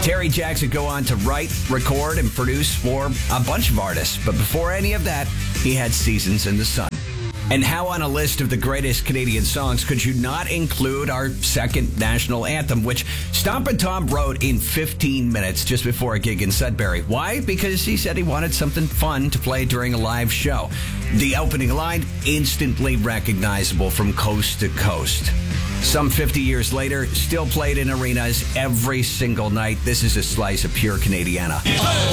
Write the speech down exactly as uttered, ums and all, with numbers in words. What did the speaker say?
Terry Jacks would go on to write, record, and produce for a bunch of artists. But before any of that, he had Seasons in the Sun. And how on a list of the greatest Canadian songs could you not include our second national anthem, which Stompin' Tom wrote in fifteen minutes just before a gig in Sudbury? Why? Because he said he wanted something fun to play during a live show. The opening line, instantly recognizable from coast to coast. Some fifty years later, still played in arenas every single night. This is a slice of pure Canadiana.